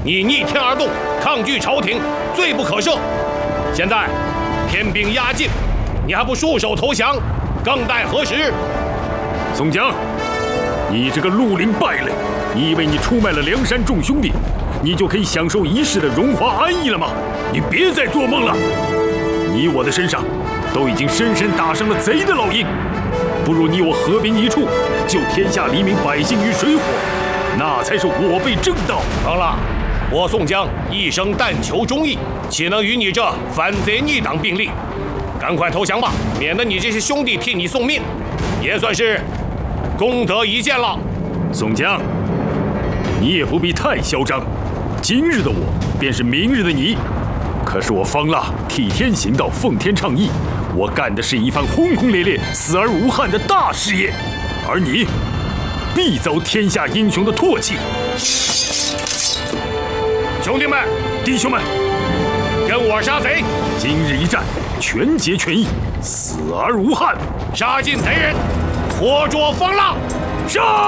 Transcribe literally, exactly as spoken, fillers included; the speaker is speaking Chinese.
你逆天而动，抗拒朝廷，罪不可赦。现在天兵压境，你还不束手投降，更待何时？ 宋江，你这个绿林败类，你以为你出卖了梁山众兄弟，你就可以享受一世的荣华安逸了吗？你别再做梦了！你我的身上都已经深深打上了贼的烙印，不如你我合兵一处，救天下黎民百姓于水火，那才是我辈正道。 好了，我宋江一生但求忠义，岂能与你这反贼逆党并立？赶快投降吧，免得你这些兄弟替你送命，也算是功德一件了。 宋江，你也不必太嚣张，今日的我便是明日的你。可是我方腊替天行道，奉天倡义，我干的是一番轰轰烈烈、死而无憾的大事业，而你必遭天下英雄的唾弃。 兄弟们， 弟兄们， 跟我杀贼！ 今日一战，全竭全义，死而无憾， 杀尽贼人，活捉方腊！ 杀！